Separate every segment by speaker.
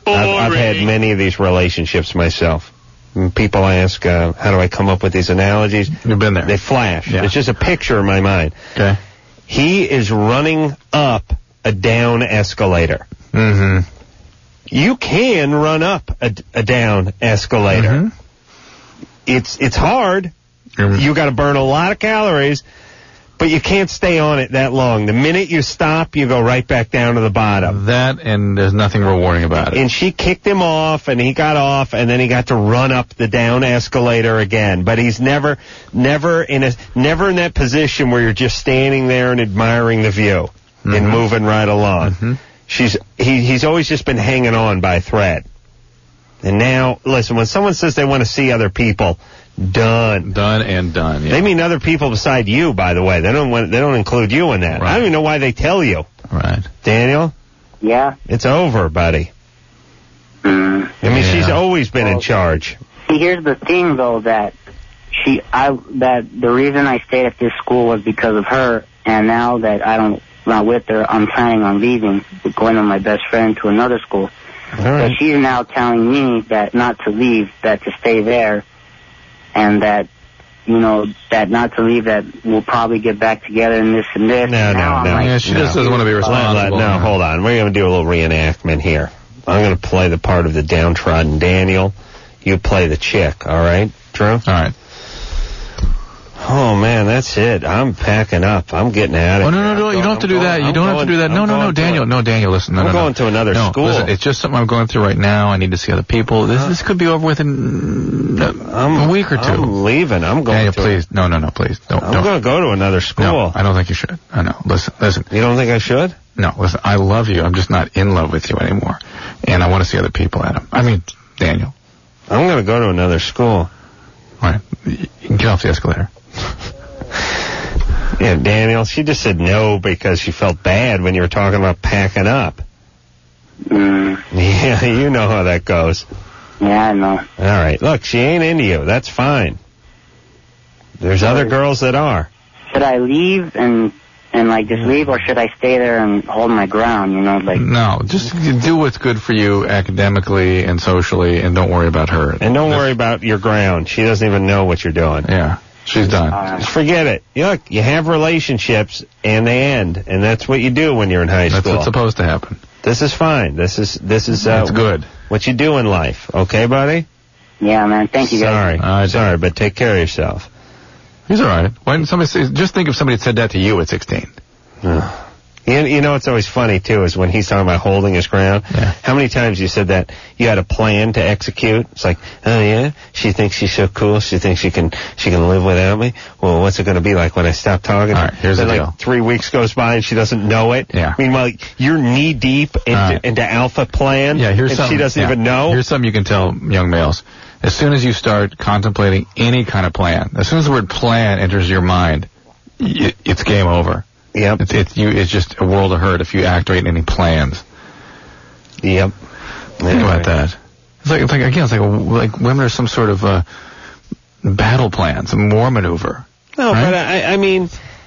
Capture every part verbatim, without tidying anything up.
Speaker 1: I've, I've had many of these relationships myself. And people ask, uh, how do I come up with these analogies?
Speaker 2: You've been there.
Speaker 1: They flash.
Speaker 2: Yeah.
Speaker 1: It's just a picture in my mind.
Speaker 2: Okay.
Speaker 1: He is running up a down escalator.
Speaker 2: Mm-hmm.
Speaker 1: You can run up a, a down escalator.
Speaker 2: Mm-hmm.
Speaker 1: It's it's hard. Mm-hmm. You got to burn a lot of calories, but you can't stay on it that long. The minute you stop, you go right back down to the bottom.
Speaker 2: That, and there's nothing rewarding about it.
Speaker 1: And she kicked him off, and he got off, and then he got to run up the down escalator again. But he's never, never in a, never in that position where you're just standing there and admiring the view mm-hmm. and moving right along. Mm-hmm. She's he he's always just been hanging on by a thread. And now, listen, when someone says they want to see other people, done.
Speaker 2: Done and done, yeah.
Speaker 1: They mean other people beside you, by the way. They don't want, they don't include you in that. Right. I don't even know why they tell you.
Speaker 2: Right.
Speaker 1: Daniel?
Speaker 3: Yeah?
Speaker 1: It's over, buddy.
Speaker 3: Mm.
Speaker 1: I mean,
Speaker 2: Yeah.
Speaker 1: she's always been well, in charge.
Speaker 3: See, here's the thing, though, that she, I, that the reason I stayed at this school was because of her, and now that I don't, not with her, I'm planning on leaving, going with my best friend to another school.
Speaker 1: All right.
Speaker 3: But she's now telling me that not to leave, that to stay there, and that, you know, that not to leave, that we'll probably get back together and this and this.
Speaker 1: No,
Speaker 3: and
Speaker 1: no, no.
Speaker 3: Like,
Speaker 2: yeah, she
Speaker 1: no.
Speaker 2: just doesn't want to be responsible.
Speaker 1: No, no, hold on. We're going to do a little reenactment here. I'm going to play the part of the downtrodden Daniel. You play the chick, all right, Drew? All
Speaker 2: right.
Speaker 1: Oh, man, that's it. I'm packing up. I'm getting out of
Speaker 2: oh,
Speaker 1: here.
Speaker 2: no, no, no, you don't have to do that. You don't have to do that. No, no, no, Daniel. No, Daniel, listen. No,
Speaker 1: I'm
Speaker 2: no,
Speaker 1: going
Speaker 2: no.
Speaker 1: to another
Speaker 2: no,
Speaker 1: school.
Speaker 2: Listen, it's just something I'm going through right now. I need to see other people. This this could be over within a,
Speaker 1: I'm,
Speaker 2: a week or two.
Speaker 1: I'm leaving. I'm going
Speaker 2: Daniel,
Speaker 1: to...
Speaker 2: please. No, no, no, please. Don't.
Speaker 1: I'm
Speaker 2: don't.
Speaker 1: going to go to another school.
Speaker 2: No, I don't think you should. I know. Listen, listen.
Speaker 1: You don't think I should?
Speaker 2: No, listen, I love you. I'm just not in love with you anymore. And I want to see other people, Adam. I mean, Daniel.
Speaker 1: I'm going to go to another school.
Speaker 2: All right. You can get off the escalator.
Speaker 1: Yeah, Daniel, she just said no because she felt bad when you were talking about packing up.
Speaker 3: Mm.
Speaker 1: Yeah, you know how that goes.
Speaker 3: Yeah, I know.
Speaker 1: All right. Look, she ain't into you. That's fine. There's other girls that are.
Speaker 3: Should I leave and and like just leave, or should I stay there and hold my ground? You know, like
Speaker 2: no, just do what's good for you academically and socially, and don't worry about her.
Speaker 1: And don't worry about your ground. She doesn't even know what you're doing.
Speaker 2: Yeah, she's done.
Speaker 3: Uh,
Speaker 1: Just forget it. Look, you have relationships and they end, and that's what you do when you're in high
Speaker 2: That's
Speaker 1: school.
Speaker 2: what's supposed to happen.
Speaker 1: This is fine. This is this is uh,
Speaker 2: That's good.
Speaker 1: What you do in life, okay, buddy?
Speaker 3: Yeah, man. Thank you, guys.
Speaker 1: Sorry,
Speaker 2: Uh,
Speaker 1: sorry, but take care of yourself.
Speaker 2: He's all right. Why didn't somebody say, just think if somebody had said that to you at sixteen.
Speaker 1: You, you know what's always funny, too, is when he's talking about holding his ground.
Speaker 2: Yeah.
Speaker 1: How many times you said that you had a plan to execute? It's like, oh, yeah? She thinks she's so cool. She thinks she can she can live without me. Well, what's it going to be like when I stop talking?
Speaker 2: All right, here's
Speaker 1: then
Speaker 2: the
Speaker 1: like
Speaker 2: deal.
Speaker 1: three weeks goes by and she doesn't know it.
Speaker 2: Yeah.
Speaker 1: Meanwhile, you're knee-deep into,
Speaker 2: right.
Speaker 1: into alpha plan,
Speaker 2: Yeah, here's
Speaker 1: and
Speaker 2: something.
Speaker 1: she doesn't
Speaker 2: yeah.
Speaker 1: even know.
Speaker 2: Here's something you can tell young males. As soon as you start contemplating any kind of plan, as soon as the word plan enters your mind, y- it's game over.
Speaker 1: Yep.
Speaker 2: It's, it's, you, it's just a world of hurt if you activate any plans.
Speaker 1: Yep.
Speaker 2: Think
Speaker 1: Anyway.
Speaker 2: about that. It's like, it's like again, it's like, a, like women are some sort of uh, battle plan, some war maneuver.
Speaker 1: No,
Speaker 2: right?
Speaker 1: but I, I mean,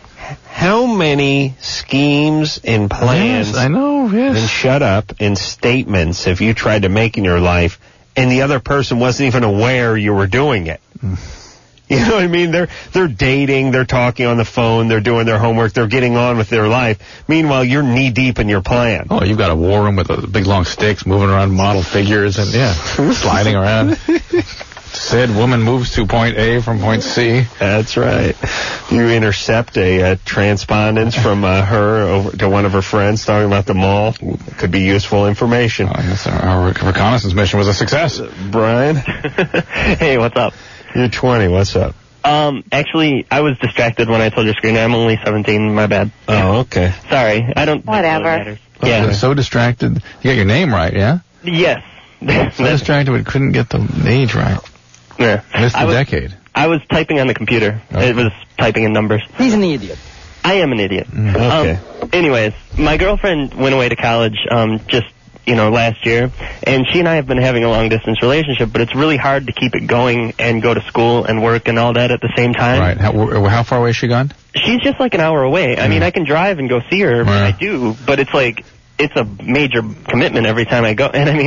Speaker 1: how many schemes and plans
Speaker 2: Yes, I know, yes.
Speaker 1: and shut up and statements have you tried to make in your life, and the other person wasn't even aware you were doing it? You know what I mean? They're they're dating, they're talking on the phone, they're doing their homework, they're getting on with their life. Meanwhile, you're knee deep in your plan.
Speaker 2: Oh, you've got a war room with a big long sticks, moving around model figures, and yeah, sliding around. Said woman moves to point A from point C.
Speaker 1: That's right. You intercept a uh, transpondence from uh, her over to one of her friends talking about the mall. Could be useful information.
Speaker 2: Oh, yes, our, our reconnaissance mission was a success.
Speaker 1: Uh, Brian?
Speaker 4: Hey, what's up?
Speaker 1: You're twenty. What's up?
Speaker 4: Um, actually, I was distracted when I told your screen. I'm only seventeen. My bad.
Speaker 1: Oh, okay.
Speaker 4: Sorry. I don't...
Speaker 3: Whatever.
Speaker 2: Oh,
Speaker 4: Yeah.
Speaker 2: you're so distracted. You got your name right, yeah?
Speaker 4: Yes.
Speaker 2: So distracted but couldn't get the age right.
Speaker 4: Yeah.
Speaker 2: Missed the
Speaker 4: I was,
Speaker 2: decade.
Speaker 4: I was typing on the computer.
Speaker 2: Okay.
Speaker 4: It was typing in numbers.
Speaker 3: He's an idiot.
Speaker 4: I am an idiot.
Speaker 1: Mm, okay.
Speaker 4: Um, anyways, my girlfriend went away to college um, just, you know, last year, and she and I have been having a long-distance relationship, but it's really hard to keep it going and go to school and work and all that at the same time.
Speaker 2: Right. How, how far away is she gone?
Speaker 4: She's just like an hour away. I mean, I can drive and go see her,
Speaker 2: Right.
Speaker 4: I do, but it's like, it's a major commitment every time I go, and I mean...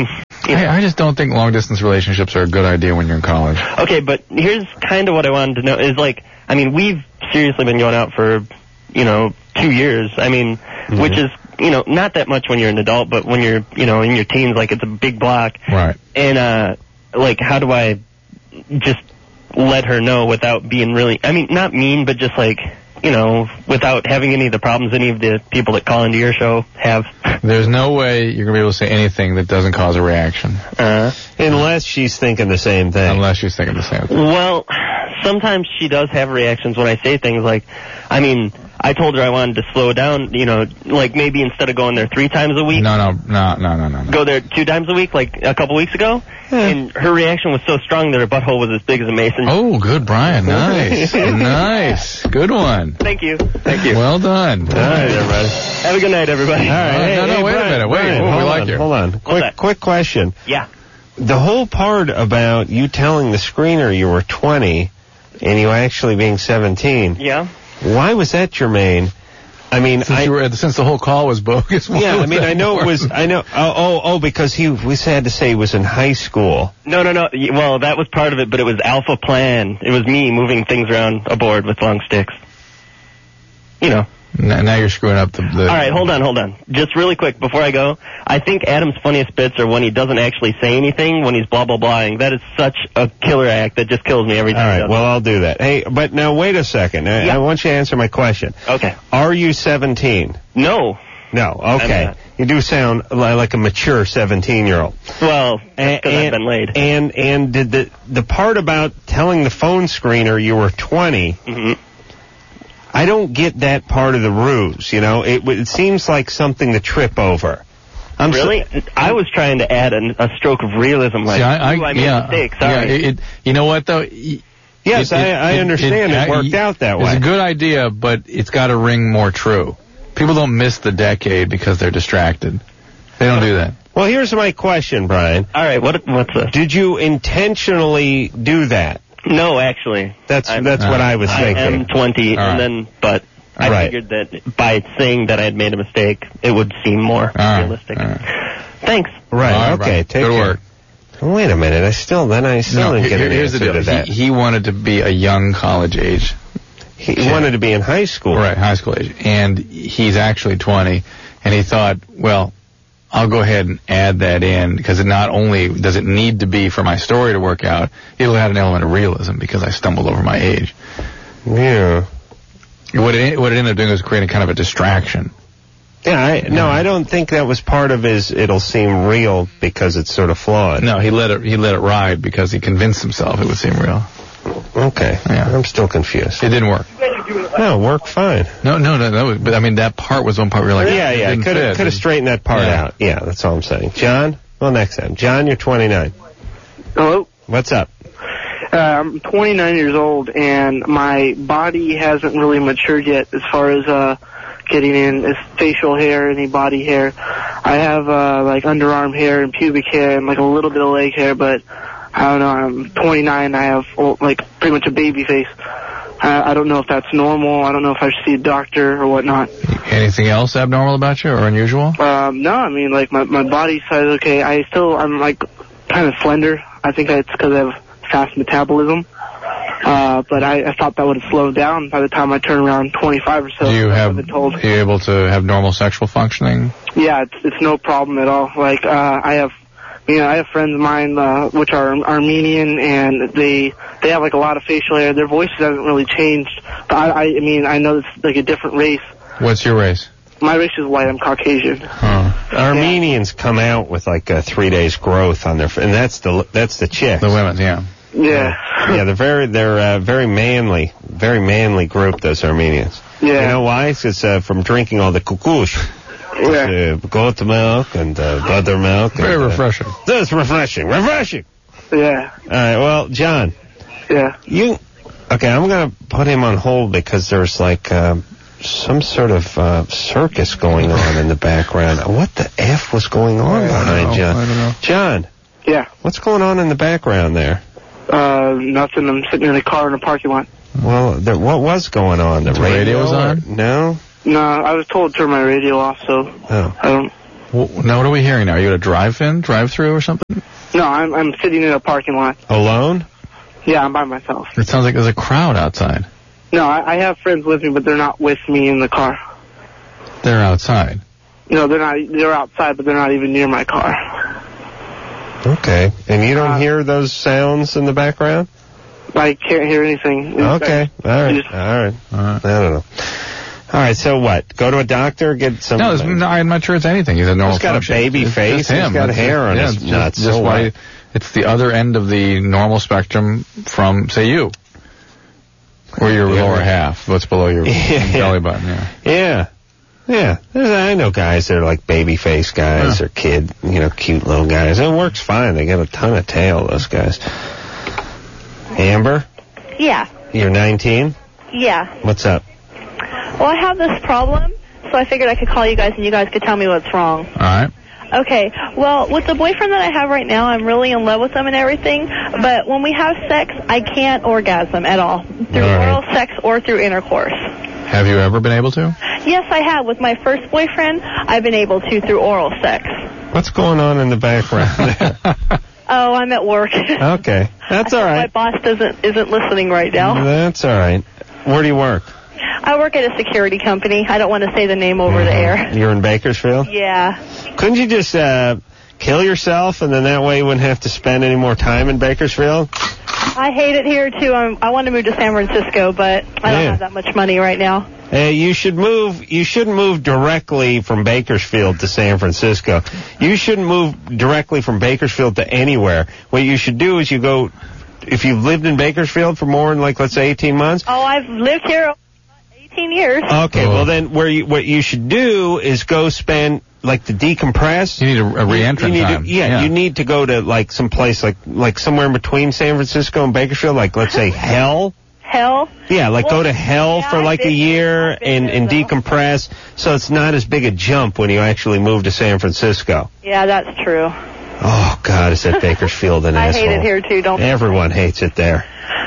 Speaker 4: You know.
Speaker 2: I, I just don't think long-distance relationships are a good idea when you're in college.
Speaker 4: Okay, but here's kind of what I wanted to know is, like, I mean, we've seriously been going out for, you know, two years. I mean, mm-hmm. which is, you know, not that much when you're an adult, but when you're, you know, in your teens, like, it's a big block.
Speaker 2: Right.
Speaker 4: And, uh, like, how do I just let her know without being really, I mean, not mean, but just, like, you know, without having any of the problems any of the people that call into your show have?
Speaker 2: There's no way you're going to be able to say anything that doesn't cause a reaction.
Speaker 4: Uh,
Speaker 1: Unless she's thinking the same thing.
Speaker 2: Unless she's thinking the same thing.
Speaker 4: Well, sometimes she does have reactions when I say things like, I mean, I told her I wanted to slow down, you know, like maybe instead of going there three times a week.
Speaker 2: No, no, no, no, no, no.
Speaker 4: Go there two times a week, like a couple weeks ago. Yeah. And her reaction was so strong that her butthole was as big as a mason.
Speaker 2: Oh, good, Brian. Nice. Nice. Good one.
Speaker 4: Thank you. Thank you.
Speaker 2: Well done.
Speaker 1: All right, everybody.
Speaker 4: Have a good night, everybody.
Speaker 1: All right.
Speaker 2: Uh,
Speaker 1: hey,
Speaker 2: no, no,
Speaker 1: hey,
Speaker 2: wait
Speaker 1: Brian,
Speaker 2: a minute. Wait.
Speaker 1: Brian,
Speaker 2: Oh, we
Speaker 1: hold
Speaker 2: like
Speaker 1: on,
Speaker 2: you.
Speaker 1: Hold on. Quick,
Speaker 4: that?
Speaker 1: quick question.
Speaker 4: Yeah.
Speaker 1: The whole part about you telling the screener you were twenty and you actually being seventeen.
Speaker 4: Yeah.
Speaker 1: Why was that germane? I mean,
Speaker 2: since,
Speaker 1: I,
Speaker 2: you were, since the whole call was bogus.
Speaker 1: Yeah, I mean, I know it was. I know. Oh, oh, oh, because he we had to say he was in high school.
Speaker 4: No, no, no. Well, that was part of it, but it was Alpha Plan. It was me moving things around aboard with long sticks. You know.
Speaker 2: Now, now you're screwing up the, the...
Speaker 4: All right, hold on, hold on. Just really quick before I go, I think Adam's funniest bits are when he doesn't actually say anything, when he's blah, blah, blahing. That is such a killer act that just kills me every time.
Speaker 1: All right, well, I'll do that. Hey, but now wait a second. I,
Speaker 4: yeah.
Speaker 1: I want you to answer my question.
Speaker 4: Okay.
Speaker 1: Are you seventeen?
Speaker 4: No.
Speaker 1: No, okay. You do sound li- like a mature seventeen-year-old.
Speaker 4: Well, that's because I've been laid.
Speaker 1: And, and did the, the part about telling the phone screener you were twenty...
Speaker 4: Mm-hmm.
Speaker 1: I don't get that part of the ruse, you know. It, it seems like something to trip over. I'm
Speaker 4: really? So, I was trying to add an, a stroke of realism, like,
Speaker 2: see, I, I,
Speaker 4: ooh, I made
Speaker 2: yeah,
Speaker 4: a mistake, sorry.
Speaker 2: Yeah, it, it, you know what, though? It,
Speaker 1: yes,
Speaker 2: it,
Speaker 1: I, I
Speaker 2: it,
Speaker 1: understand it, it, it worked out that way.
Speaker 2: It's a good idea, but it's got to ring more true. People don't miss the decade because they're distracted. They don't do that.
Speaker 1: Well, here's my question, Brian.
Speaker 4: All right, what, what's this?
Speaker 1: Did you intentionally do that?
Speaker 4: No, actually.
Speaker 1: That's
Speaker 4: I'm,
Speaker 1: that's uh, what I was
Speaker 4: I
Speaker 1: thinking.
Speaker 4: I am twenty,
Speaker 1: All
Speaker 4: and
Speaker 1: right.
Speaker 4: then, but I
Speaker 1: right.
Speaker 4: figured that by saying that I had made a mistake, it would seem more
Speaker 2: right.
Speaker 4: realistic.
Speaker 2: Right.
Speaker 4: Thanks.
Speaker 1: Right,
Speaker 2: right
Speaker 1: okay,
Speaker 2: right.
Speaker 1: take
Speaker 2: Good
Speaker 1: care.
Speaker 2: work.
Speaker 1: Wait a minute, I still, then I still
Speaker 2: no,
Speaker 1: didn't get
Speaker 2: here,
Speaker 1: an
Speaker 2: here's
Speaker 1: answer
Speaker 2: the deal.
Speaker 1: to that.
Speaker 2: He, he wanted to be a young college age.
Speaker 1: He
Speaker 2: kid.
Speaker 1: wanted to be in high school.
Speaker 2: Right, high school age. And he's actually twenty, and he thought, well, I'll go ahead and add that in, because it not only does it need to be for my story to work out, it'll add an element of realism because I stumbled over my age.
Speaker 1: Yeah.
Speaker 2: What it, what it ended up doing was creating kind of a distraction.
Speaker 1: Yeah, I, no, I don't think that was part of his, it'll seem real because it's sort of flawed.
Speaker 2: No, he let it, he let it ride because he convinced himself it would seem real.
Speaker 1: Okay.
Speaker 2: Yeah.
Speaker 1: I'm still confused.
Speaker 2: It didn't work.
Speaker 1: No, it worked fine.
Speaker 2: No, no, no, no. But I mean, that part was one part where you're like,
Speaker 1: yeah, yeah,
Speaker 2: it
Speaker 1: could have could have straightened that part
Speaker 2: yeah.
Speaker 1: out. Yeah, that's all I'm saying. John, well, next time. John, you're twenty-nine.
Speaker 5: Hello?
Speaker 1: What's up?
Speaker 5: Uh, I'm twenty-nine years old, and my body hasn't really matured yet as far as uh, getting in as facial hair, any body hair. I have uh, like underarm hair and pubic hair and like a little bit of leg hair, but I don't know. I'm twenty-nine. I have like pretty much a baby face. I, I don't know if that's normal. I don't know if I should see a doctor or whatnot.
Speaker 2: Anything else abnormal about you or unusual?
Speaker 5: Um, no, I mean, like, my, my body size, okay, I still, I'm, like, kind of slender. I think it's because I have fast metabolism. Uh, but I, I thought that would have slowed down by the time I turn around twenty-five or so.
Speaker 2: Do you have,
Speaker 5: I've been told.
Speaker 2: are you able to have normal sexual functioning?
Speaker 5: Yeah, it's, it's no problem at all. Like, uh, I have, you know, I have friends of mine, uh, which are Armenian, and they, they have, like, a lot of facial hair. Their voices haven't really changed. But I, I, I mean, I know it's, like, a different race.
Speaker 2: What's your race?
Speaker 5: My race is white. I'm Caucasian.
Speaker 2: Huh.
Speaker 1: Armenians come out with like a three days growth on their, and that's the that's the chicks.
Speaker 2: The women, yeah.
Speaker 5: Yeah.
Speaker 1: Yeah, they're very they're uh, very manly, very manly group. Those Armenians.
Speaker 5: Yeah.
Speaker 1: You know why? It's uh, from drinking all the kukush.
Speaker 5: Yeah.
Speaker 1: Uh, goat milk and uh, buttermilk.
Speaker 2: Very
Speaker 1: and, uh,
Speaker 2: refreshing.
Speaker 1: That's refreshing. Refreshing.
Speaker 5: Yeah.
Speaker 1: All right. Well, John.
Speaker 5: Yeah.
Speaker 1: You. Okay, I'm gonna put him on hold because there's like. Uh, some sort of uh, circus going on in the background. What the F was going on behind John?
Speaker 2: I don't know.
Speaker 1: John,
Speaker 5: Yeah.
Speaker 1: what's going on in the background there?
Speaker 5: Uh, nothing. I'm sitting in a car in a parking lot.
Speaker 1: Well, there, what was going on? The,
Speaker 2: The radio was on?
Speaker 1: No?
Speaker 5: No, I was told to turn my radio off, so
Speaker 1: Oh.
Speaker 5: I don't.
Speaker 2: Well, now, what are we hearing now? Are you at a drive-in, drive-through or something?
Speaker 5: No, I'm I'm sitting in a parking lot.
Speaker 1: Alone?
Speaker 5: Yeah, I'm by myself.
Speaker 2: It sounds like there's a crowd outside.
Speaker 5: No, I, I have friends with me, but they're not with me in the car.
Speaker 2: They're outside.
Speaker 5: No, they're not. They're outside, but they're not even near my car.
Speaker 1: Okay. And you don't
Speaker 5: Uh,
Speaker 1: hear those sounds in the background?
Speaker 5: I can't hear anything.
Speaker 1: Okay. All right.
Speaker 5: Just-
Speaker 1: All right.
Speaker 2: All right.
Speaker 1: I don't know. All right. So what? Go to a doctor, get some.
Speaker 2: No, it's, no, I'm not sure it's anything. He's a normal
Speaker 1: He's got a
Speaker 2: function.
Speaker 1: baby
Speaker 2: It's
Speaker 1: face.
Speaker 2: just him.
Speaker 1: He's got
Speaker 2: It's
Speaker 1: hair
Speaker 2: just-
Speaker 1: on
Speaker 2: yeah,
Speaker 1: his
Speaker 2: it's
Speaker 1: nuts.
Speaker 2: Just, just
Speaker 1: So
Speaker 2: why
Speaker 1: what?
Speaker 2: it's the other end of the normal spectrum from, say, you. Or your
Speaker 1: Yeah,
Speaker 2: lower
Speaker 1: right.
Speaker 2: half. What's below your
Speaker 1: Yeah.
Speaker 2: belly button, yeah.
Speaker 1: Yeah. Yeah. There's- I know guys that are like baby face guys
Speaker 2: Huh.
Speaker 1: or kid, you know, cute little guys. It works fine. They got a ton of tail, those guys. Amber,
Speaker 6: Yeah,
Speaker 1: you're nineteen?
Speaker 6: yeah.
Speaker 1: What's up?
Speaker 6: Well, I have this problem, so I figured I could call you guys and you guys could tell me what's wrong.
Speaker 2: All right.
Speaker 6: Okay, well, with the boyfriend that I have right now, I'm really in love with him and everything, but when we have sex, I can't orgasm at all, through
Speaker 1: All right.
Speaker 6: oral sex or through intercourse.
Speaker 2: Have you ever been able to?
Speaker 6: Yes, I have. With my first boyfriend, I've been able to through oral sex.
Speaker 1: What's going on in the background there?
Speaker 6: Oh, I'm at work.
Speaker 1: Okay. That's all
Speaker 6: My
Speaker 1: right.
Speaker 6: boss doesn't isn't listening right now.
Speaker 1: That's all right. Where do you work?
Speaker 6: I work at a security company. I don't want to say the name over the air.
Speaker 1: You're in Bakersfield?
Speaker 6: Yeah.
Speaker 1: Couldn't you just uh, kill yourself, and then that way you wouldn't have to spend any more time in Bakersfield?
Speaker 6: I hate it here, too. I'm, I want to move to San Francisco, but I don't
Speaker 1: Yeah.
Speaker 6: have that much money right now.
Speaker 1: Hey, you should move. You shouldn't move directly from Bakersfield to San Francisco. You shouldn't move directly from Bakersfield to anywhere. What you should do is you go. If you've lived in Bakersfield for more than, like, let's say eighteen months.
Speaker 6: Oh, I've lived here eighteen years.
Speaker 1: Okay,
Speaker 2: Oh.
Speaker 1: well then, where you, what you should do is go spend, like, to decompress.
Speaker 2: You need a, a re-entrant
Speaker 1: you need
Speaker 2: time.
Speaker 1: To, yeah, you need to go to, like, some place, like, like somewhere in between San Francisco and Bakersfield, like, let's say Hell.
Speaker 6: Hell.
Speaker 1: Yeah, like
Speaker 6: Well,
Speaker 1: go to Hell
Speaker 6: yeah,
Speaker 1: for
Speaker 6: I've
Speaker 1: like a
Speaker 6: been
Speaker 1: year
Speaker 6: there. I've been
Speaker 1: and,
Speaker 6: there,
Speaker 1: and
Speaker 6: though.
Speaker 1: decompress, so it's not as big a jump when you actually move to San Francisco.
Speaker 6: Yeah, that's true.
Speaker 1: Oh, God, is that Bakersfield an
Speaker 6: I
Speaker 1: asshole?
Speaker 6: hate it here, too. Don't.
Speaker 1: Everyone hates it there.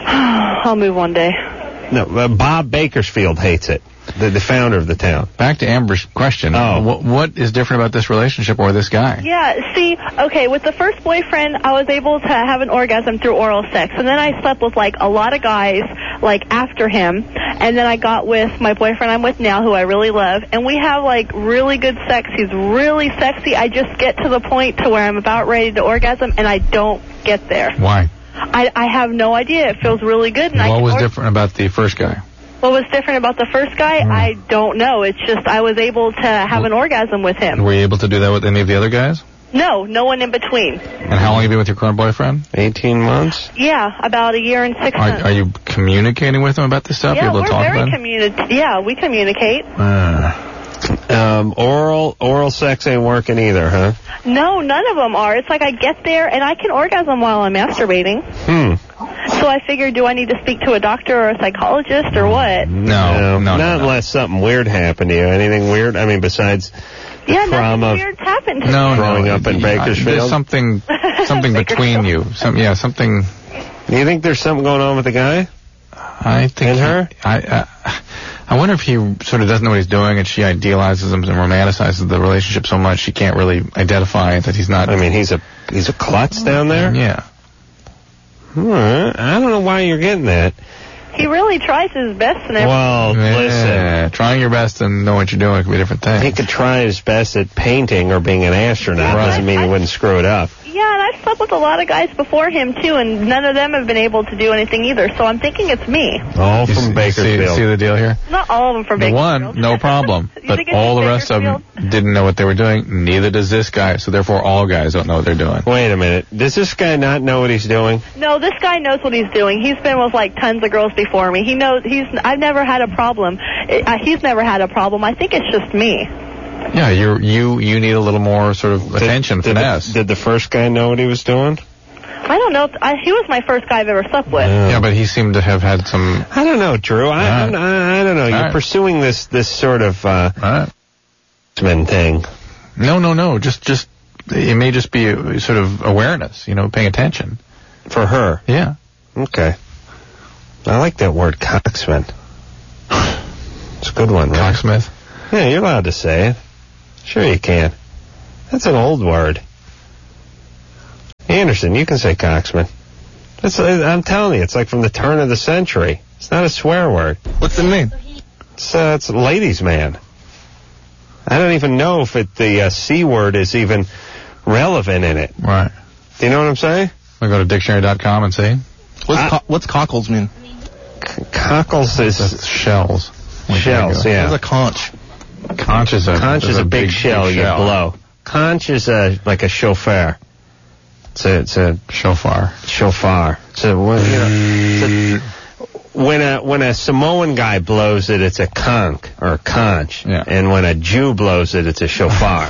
Speaker 6: I'll move one day.
Speaker 1: No, uh, Bob Bakersfield hates it, the, the founder of the town.
Speaker 2: Back to Amber's question.
Speaker 1: Oh.
Speaker 2: What, what is different about this relationship or this guy?
Speaker 6: Yeah, see, okay, with the first boyfriend, I was able to have an orgasm through oral sex, and then I slept with, like, a lot of guys, like, after him, and then I got with my boyfriend I'm with now, who I really love, and we have, like, really good sex. He's really sexy. I just get to the point to where I'm about ready to orgasm, and I don't get there.
Speaker 2: Why?
Speaker 6: I, I have no idea. It feels really good. And I
Speaker 2: What
Speaker 6: can
Speaker 2: was
Speaker 6: or-
Speaker 2: different about the first guy?
Speaker 6: What was different about the first guy?
Speaker 2: Hmm.
Speaker 6: I don't know. It's just I was able to have an orgasm with him.
Speaker 2: Were you able to do that with any of the other guys?
Speaker 6: No, no one in between.
Speaker 2: And how long have you been with your current boyfriend?
Speaker 1: eighteen months?
Speaker 6: Yeah, about a year and six
Speaker 2: Are,
Speaker 6: months.
Speaker 2: are you communicating with him about this stuff?
Speaker 6: yeah,
Speaker 2: you able
Speaker 6: we're
Speaker 2: to talk
Speaker 6: very
Speaker 2: about it?
Speaker 6: communi- Yeah, we communicate.
Speaker 2: Uh,
Speaker 1: Um, oral oral sex ain't working either, huh?
Speaker 6: No, none of them are. It's like I get there and I can orgasm while I'm masturbating.
Speaker 1: Hmm.
Speaker 6: So I figured, do I need to speak to a doctor or a psychologist or what?
Speaker 2: no, no, no,
Speaker 1: Not
Speaker 2: no.
Speaker 1: unless something weird happened to you. Anything weird? I mean, besides the
Speaker 6: Yeah,
Speaker 1: trauma
Speaker 6: nothing
Speaker 1: of
Speaker 6: weird's happened to
Speaker 2: No,
Speaker 6: me.
Speaker 2: no.
Speaker 1: Growing up in
Speaker 2: I-
Speaker 1: Bakersfield?
Speaker 2: There's something, something between you. Some, yeah, something.
Speaker 1: Do you think there's something going on with the guy?
Speaker 2: I think.
Speaker 1: And her?
Speaker 2: He, I, uh, I wonder if he sort of doesn't know what he's doing, and she idealizes him and romanticizes the relationship so much she can't really identify that he's not.
Speaker 1: I mean, he's a he's a klutz down there.
Speaker 2: Yeah.
Speaker 1: Hmm, I don't know why you're getting that.
Speaker 6: He really tries his best and everything.
Speaker 1: Well, listen.
Speaker 2: Yeah, trying your best and know what you're doing can be a different thing.
Speaker 1: He could try his best at painting or being an astronaut.
Speaker 6: Right.
Speaker 1: Doesn't mean he wouldn't screw it up.
Speaker 6: Yeah, and I've slept with a lot of guys before him, too, and none of them have been able to do anything either, so I'm thinking it's me.
Speaker 1: All
Speaker 2: You
Speaker 1: from
Speaker 2: see-
Speaker 1: Bakersfield.
Speaker 2: See, see the deal here?
Speaker 6: Not all of them from
Speaker 2: The
Speaker 6: Bakersfield.
Speaker 2: one, no problem.
Speaker 6: You
Speaker 2: But
Speaker 6: think it's
Speaker 2: all the
Speaker 6: just
Speaker 2: rest of them didn't know what they were doing. Neither does this guy. So therefore, all guys don't know what they're doing.
Speaker 1: Wait a minute. Does this guy not know what he's doing?
Speaker 6: No, this guy knows what he's doing. He's been with, like, tons of girls before me. He knows, he's, I've never had a problem. Uh, he's never had a problem. I think it's just me.
Speaker 2: Yeah, you you you need a little more sort of attention,
Speaker 1: did, did
Speaker 2: finesse.
Speaker 1: The, did the first guy know what he was doing?
Speaker 6: I don't know. If, I, he was my first guy I've ever slept with.
Speaker 2: Yeah, but he seemed to have had some.
Speaker 1: I don't know, Drew. I,
Speaker 2: All right.
Speaker 1: I, I don't know. You're
Speaker 2: right.
Speaker 1: pursuing this this sort of uh,
Speaker 2: All right.
Speaker 1: men thing.
Speaker 2: No, no, no. Just just it may just be a sort of awareness. You know, paying attention.
Speaker 1: For her.
Speaker 2: Yeah.
Speaker 1: Okay. I like that word, cocksman. It's a good one, right?
Speaker 2: Cocksmith.
Speaker 1: Yeah, you're allowed to say it. Sure you can. That's an old word. Anderson, you can say coxman. It's, I'm telling you, it's like from the turn of the century. It's not a swear word.
Speaker 7: What's it mean?
Speaker 1: It's, uh, it's ladies' man. I don't even know if it, the uh, C word is even relevant in it.
Speaker 2: Right.
Speaker 1: Do you know what I'm saying?
Speaker 2: I go to dictionary dot com and see.
Speaker 7: What's,
Speaker 1: I,
Speaker 7: co- what's cockles mean?
Speaker 1: C- cockles is...
Speaker 2: That's shells.
Speaker 1: Shells, yeah.
Speaker 7: What's a conch?
Speaker 2: Conch is a,
Speaker 1: conch is a, a big, big shell
Speaker 2: big
Speaker 1: you
Speaker 2: shell.
Speaker 1: blow. Conch is a, like a chauffeur. It's a, it's a
Speaker 2: shofar.
Speaker 1: Shofar. It's a, you know, it's a, when a when a Samoan guy blows it, it's a conch or a conch,
Speaker 2: yeah.
Speaker 1: And when a Jew blows it, it's a shofar.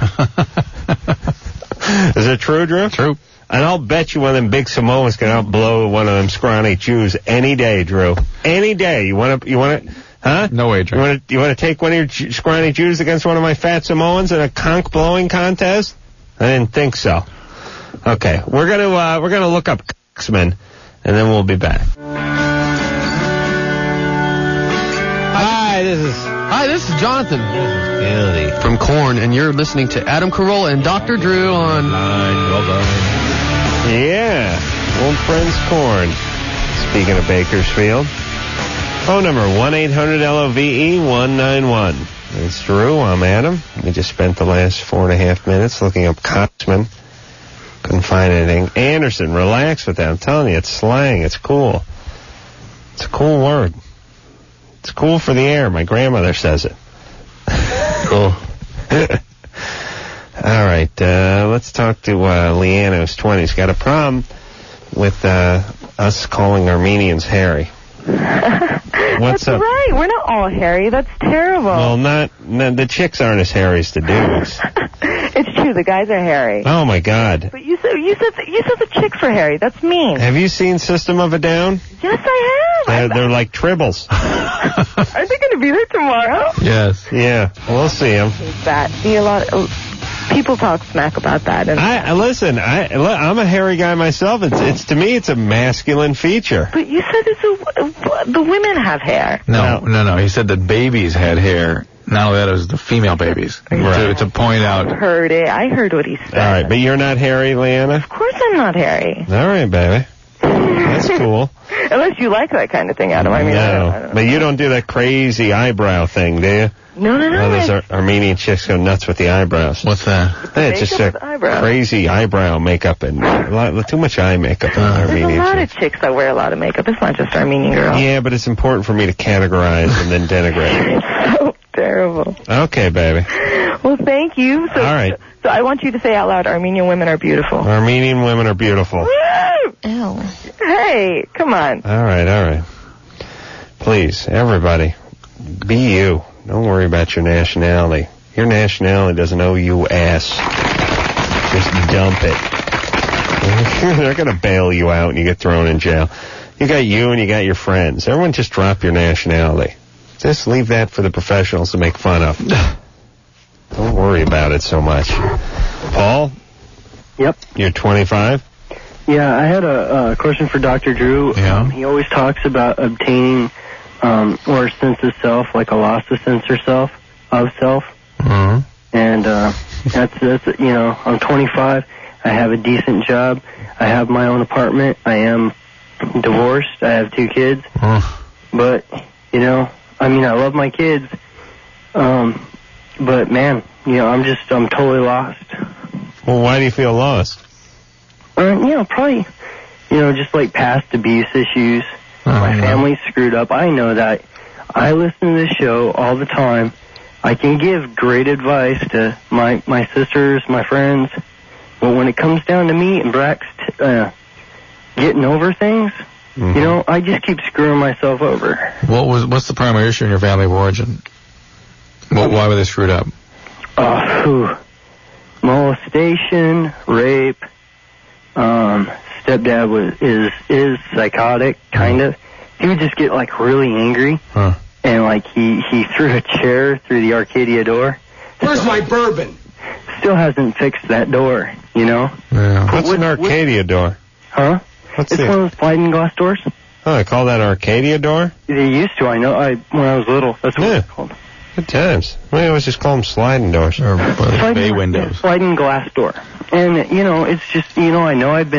Speaker 1: Is it true, Drew?
Speaker 2: True.
Speaker 1: And I'll bet you one of them big Samoans can outblow one of them scrawny Jews any day, Drew. Any day. You want to? You want to? Huh?
Speaker 2: No way, Drew.
Speaker 1: You want to? You want to take one of your J- scrawny Jews against one of my fat Samoans in a conch blowing contest? I didn't think so. Okay, we're gonna uh, we're gonna look up Coxman, and then we'll be back.
Speaker 8: Hi, this is
Speaker 7: Hi, this is Jonathan
Speaker 8: Billy.
Speaker 7: from Korn, and you're listening to Adam Carolla and Doctor Drew on.
Speaker 1: Yeah, old friends Korn. Speaking of Bakersfield, phone number one eight hundred L O V E one nine one. It's Drew. I'm Adam. We just spent the last four and a half minutes looking up Coxman. Couldn't find anything. Anderson, relax with that. I'm telling you, it's slang. It's cool. It's a cool word. It's cool for the air. My grandmother says it. Cool. All right. Uh, let's talk to uh, Leanna, who's twenty. She's got a problem with uh, us calling Armenians hairy. What's
Speaker 9: That's
Speaker 1: up?
Speaker 9: right. We're not all hairy. That's terrible.
Speaker 1: Well, not no, the chicks aren't as hairy as the dudes.
Speaker 9: It's true. The guys are hairy.
Speaker 1: Oh my God!
Speaker 9: But you said you said you said the chicks were hairy. That's mean.
Speaker 1: Have you seen System of a Down?
Speaker 9: Yes, I
Speaker 1: They're,
Speaker 9: have.
Speaker 1: they're like tribbles.
Speaker 9: Are they going to be there tomorrow?
Speaker 2: Yes.
Speaker 1: Yeah, we'll see them.
Speaker 9: That see a lot. Of, people talk smack about that. And
Speaker 1: I, I listen. I I'm a hairy guy myself. It's it's to me it's a masculine feature.
Speaker 9: But you said it's a, the women have hair.
Speaker 2: No, no, no. He said that babies had hair. Not only that, it was the female babies.
Speaker 1: Right.
Speaker 2: To, to point out.
Speaker 9: I heard it. I heard what he said.
Speaker 1: All right, but you're not hairy, Leanna?
Speaker 9: Of course I'm not hairy.
Speaker 1: All right, baby. That's cool.
Speaker 9: Unless you like that kind of thing, Adam. I mean, I don't, I
Speaker 1: No,
Speaker 9: don't
Speaker 1: but you don't do that crazy eyebrow thing, do you?
Speaker 9: No, no, no.
Speaker 1: Oh, those
Speaker 9: I-
Speaker 1: Ar- Armenian chicks go nuts with the eyebrows.
Speaker 2: What's that?
Speaker 1: Hey, it's just
Speaker 9: makeup
Speaker 1: a
Speaker 9: with eyebrows.
Speaker 1: crazy eyebrow makeup and a lot, too much eye makeup in
Speaker 9: There's a
Speaker 1: Armenian
Speaker 9: lot
Speaker 1: chicks.
Speaker 9: of chicks that wear a lot of makeup. It's not just Armenian girls.
Speaker 1: Yeah, but it's important for me to categorize and then denigrate.
Speaker 9: It's so terrible.
Speaker 1: Okay, baby.
Speaker 9: Well, thank you. So,
Speaker 1: All right.
Speaker 9: So I want you to say out loud, Armenian women are beautiful.
Speaker 1: Armenian women are beautiful.
Speaker 9: Woo!
Speaker 10: Ew.
Speaker 9: Hey, come on.
Speaker 1: All right, all right. Please, everybody, be you. Don't worry about your nationality. Your nationality doesn't owe you ass. Just dump it. They're going to bail you out and you get thrown in jail. You got you and you got your friends. Everyone just drop your nationality. Just leave that for the professionals to make fun of. Don't worry about it so much. Paul?
Speaker 11: Yep.
Speaker 1: You're twenty-five?
Speaker 11: Yeah, I had a, a question for Doctor Drew.
Speaker 2: Yeah.
Speaker 11: Um, he always talks about obtaining um, or a sense of self, like a loss of sense of self, of self.
Speaker 2: Mm-hmm.
Speaker 11: And uh, that's, that's, you know, I'm twenty-five. I have a decent job. I have my own apartment. I am divorced. I have two kids.
Speaker 2: Mm.
Speaker 11: But, you know, I mean, I love my kids. Um, but, man, you know, I'm just, I'm totally lost.
Speaker 1: Well, why do you feel lost?
Speaker 11: Uh, you know, probably, you know, just like past abuse issues.
Speaker 2: Oh,
Speaker 11: My
Speaker 2: yeah.
Speaker 11: family's screwed up. I know that. I listen to this show all the time. I can give great advice to my, my sisters, my friends. But when it comes down to me and Brax t- uh, getting over things,
Speaker 1: Mm-hmm.
Speaker 11: you know, I just keep screwing myself over.
Speaker 2: What was what's the primary issue in your family of origin? What, why were they screwed up?
Speaker 11: Uh, whew. Molestation, rape. Um, stepdad was is is psychotic, kind of. He would just get like really angry,
Speaker 2: Huh.
Speaker 11: and like he he threw a chair through the Arcadia door.
Speaker 8: Where's my bourbon?
Speaker 11: Still hasn't fixed that door, you know?
Speaker 2: Yeah.
Speaker 1: What's an Arcadia door?
Speaker 11: Huh?
Speaker 1: What's
Speaker 11: It's
Speaker 1: the...
Speaker 11: one of those sliding glass doors.
Speaker 1: Oh, I call that Arcadia door?
Speaker 11: They used to. I know. I when I was little, that's what
Speaker 1: Yeah.
Speaker 11: it's called.
Speaker 1: Good times. We always just call them sliding doors.
Speaker 2: Or, or
Speaker 11: Sliding-
Speaker 2: bay windows.
Speaker 11: Sliding glass door. And, you know, it's just, you know, I know I've been